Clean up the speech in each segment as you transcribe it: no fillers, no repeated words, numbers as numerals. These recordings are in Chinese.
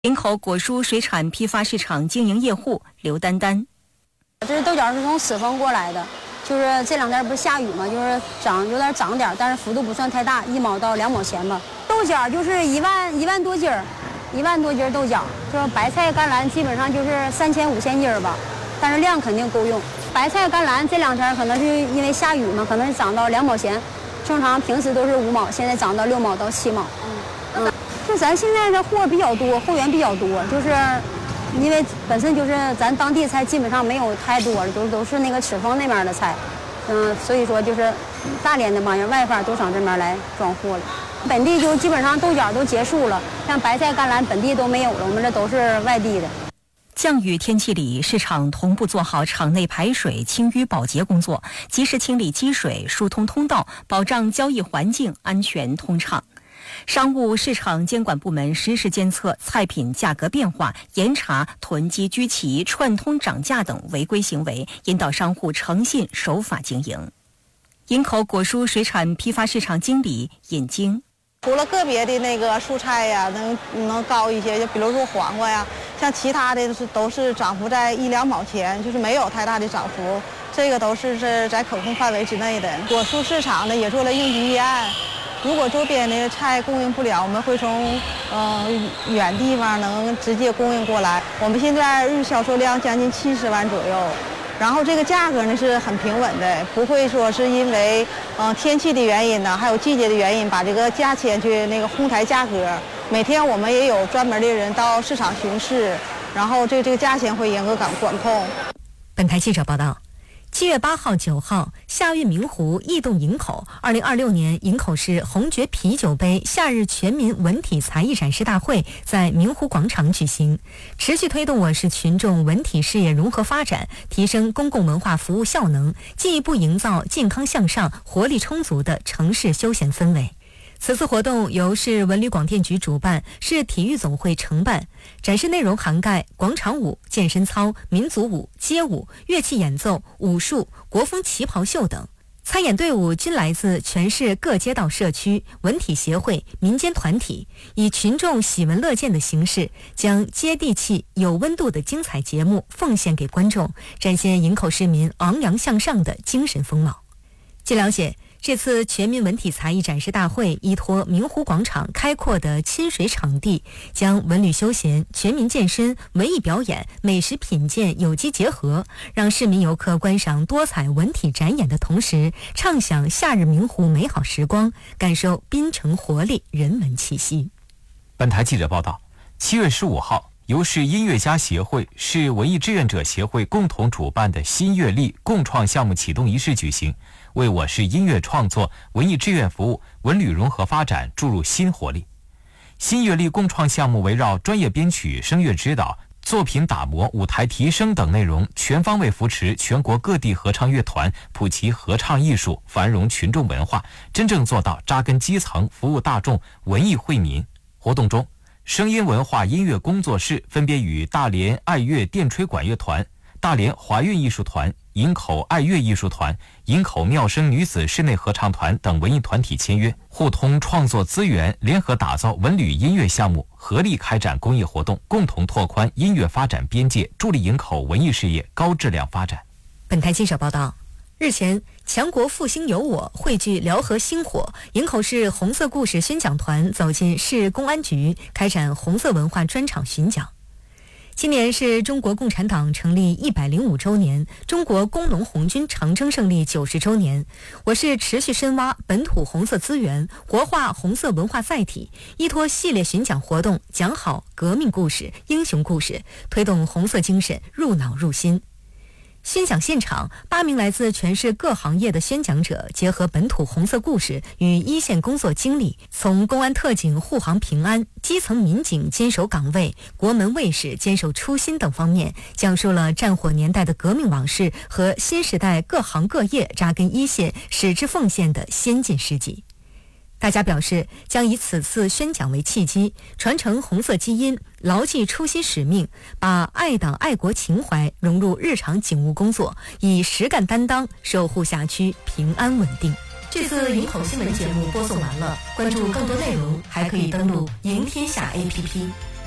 营口果蔬水产批发市场经营业户刘丹丹， 这豆角是从赤峰过来的，就是这两天不是下雨嘛，就是有点涨点，但是幅度不算太大，1毛到2毛钱吧。豆角就是1万多斤儿，1万多斤儿豆角，就是白菜、甘蓝基本上就是3000、5000斤儿吧，但是量肯定够用。白菜、甘蓝这两天可能是因为下雨嘛，可能是涨到2毛钱，正常平时都是5毛，现在涨到6毛到7毛。就咱现在的货比较多，货源比较多，就是因为本身就是咱当地菜基本上没有太多了，都是那个赤峰那边的菜，所以说就是大连的嘛，外发都上这边来装货了。本地就基本上豆角都结束了，像白菜、甘蓝本地都没有了，我们这都是外地的。 降雨天气里，市场同步做好场内排水、清淤保洁工作，及时清理积水、疏通通道，保障交易环境安全通畅。商务市场监管部门实时监测菜品价格变化，严查囤积居奇、串通涨价等违规行为，引导商户诚信守法经营。营口果蔬水产批发市场经理尹晶， 除了个别的那个蔬菜呀，能高一些，就比如说黄瓜呀，像其他的都是涨幅在1、2毛钱，就是没有太大的涨幅，这个都是在可控范围之内的。果蔬市场呢也做了应急预案。如果周边的菜供应不了，我们会从远地方能直接供应过来。我们现在日销售量将近70万左右，然后这个价格呢是很平稳的，不会说是因为天气的原因呢，还有季节的原因，把这个价钱去那个哄抬价格。每天我们也有专门的人到市场巡视，然后这个价钱会严格管控。 本台记者报道。7月8号、9号，夏运明湖异动营口2026年营口市红爵啤酒杯夏日全民文体才艺展示大会在明湖广场举行，持续推动我市群众文体事业融合发展，提升公共文化服务效能，进一步营造健康向上、活力充足的城市休闲氛围。此次活动由市文旅广电局主办，市体育总会承办，展示内容涵盖广场舞、健身操、民族舞、街舞、乐器演奏、武术、国风旗袍秀等。参演队伍均来自全市各街道社区、文体协会、民间团体，以群众喜闻乐见的形式，将接地气、有温度的精彩节目奉献给观众，展现营口市民昂扬向上的精神风貌。据了解，这次全民文体才艺展示大会依托明湖广场开阔的亲水场地，将文旅休闲、全民健身、文艺表演、美食品鉴有机结合，让市民游客观赏多彩文体展演的同时，畅享夏日明湖美好时光，感受滨城活力、人文气息。 本台记者报道，7月15号，由市音乐家协会、市文艺志愿者协会共同主办的新乐力共创项目启动仪式举行，为我市音乐创作、文艺志愿服务、文旅融合发展注入新活力。新乐力共创项目围绕专业编曲、声乐指导、作品打磨、舞台提升等内容，全方位扶持全国各地合唱乐团，普及合唱艺术，繁荣群众文化，真正做到扎根基层、服务大众、文艺惠民。活动中，声音文化音乐工作室分别与大连爱乐电吹管乐团、大连华韵艺术团、营口爱乐艺术团、营口妙声女子室内合唱团等文艺团体签约，互通创作资源，联合打造文旅音乐项目，合力开展公益活动，共同拓宽音乐发展边界，助力营口文艺事业高质量发展。 本台记者报道，日前，强国复兴有我汇聚辽河星火，营口市红色故事宣讲团走进市公安局，开展红色文化专场巡讲。今年是中国共产党成立105周年，中国工农红军长征胜利90周年。我市持续深挖本土红色资源，活化红色文化载体，依托系列巡讲活动，讲好革命故事、英雄故事，推动红色精神入脑入心。宣讲现场，8名来自全市各行业的宣讲者，结合本土红色故事与一线工作经历，从公安特警护航平安、基层民警坚守岗位、国门卫士坚守初心等方面，讲述了战火年代的革命往事和新时代各行各业扎根一线、矢志奉献的先进事迹。大家表示，将以此次宣讲为契机，传承红色基因，牢记初心使命，把爱党爱国情怀融入日常警务工作，以实干担当守护辖区平安稳定。这次营口新闻节目播送完了，关注更多内容还可以登录营天下 APP。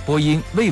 播音魏